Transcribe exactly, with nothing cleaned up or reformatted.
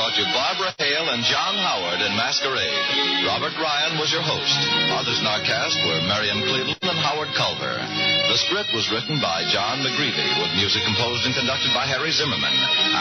brought you Barbara Hale and John Howard in Masquerade. Robert Ryan was your host. Others in our cast were Marion Cleveland and Howard Culver. The script was written by John McGreevy, with music composed and conducted by Harry Zimmerman.